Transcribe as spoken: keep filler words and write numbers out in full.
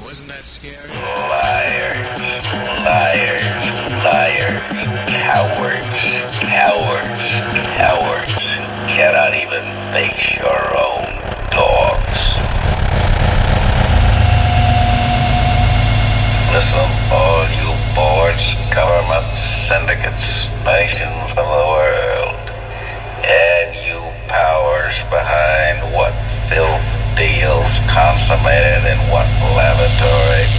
Wasn't that scary? Liars, liars, liars, cowards, cowards, cowards who cannot even face your own dogs. Listen, all you boards, governments, syndicates, nations of the world, and you powers behind what filth deals consummated in what laboratory